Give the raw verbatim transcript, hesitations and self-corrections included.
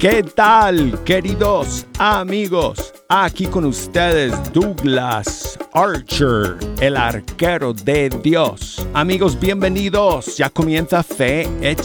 ¿Qué tal, queridos amigos? Aquí con ustedes Douglas Archer, el arquero de Dios. Amigos, bienvenidos. Ya comienza Fe Hecha